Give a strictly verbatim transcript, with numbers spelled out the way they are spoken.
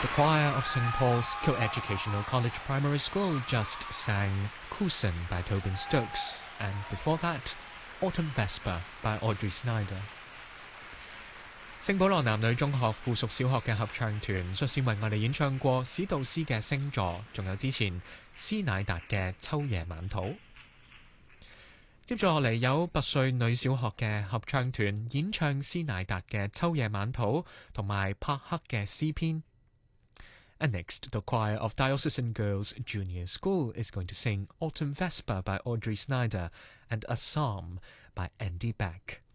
The choir of Saint Paul's Co-Educational College Primary School just sang Cousin by Tobin Stokes, and before that, Autumn Vesper by Audrey Snyder. 聖保羅男女中學附屬小學嘅合唱團率先為我哋演唱過史杜斯嘅星座，仲有之前斯乃達嘅秋夜晚禱。接住落嚟有拔萃女小學嘅合唱團演唱斯乃達嘅秋夜晚禱同埋帕克嘅詩篇。And next, the choir of Diocesan Girls Junior School is going to sing Autumn Vesper by Audrey Snyder and A Psalm by Andy Beck.